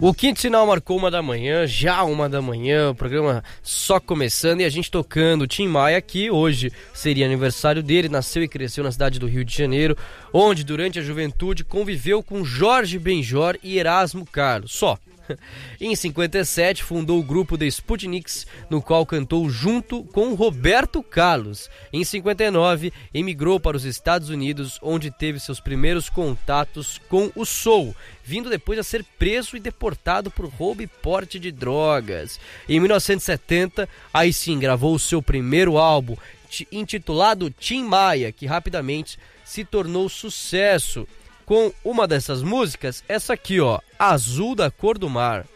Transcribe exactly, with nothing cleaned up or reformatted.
O Quinto Sinal marcou uma da manhã, já uma da manhã, o programa só começando e a gente tocando. Tim Maia aqui, hoje seria aniversário dele, nasceu e cresceu na cidade do Rio de Janeiro, onde durante a juventude conviveu com Jorge Benjor e Erasmo Carlos, só. Em cinquenta e sete fundou o grupo The Sputniks, no qual cantou junto com Roberto Carlos. Em cinquenta e nove emigrou para os Estados Unidos, onde teve seus primeiros contatos com o soul, vindo depois a ser preso e deportado por roubo e porte de drogas. Em mil novecentos e setenta, aí sim gravou o seu primeiro álbum, intitulado Tim Maia, que rapidamente se tornou sucesso. Com uma dessas músicas, essa aqui, ó, Azul da Cor do Mar.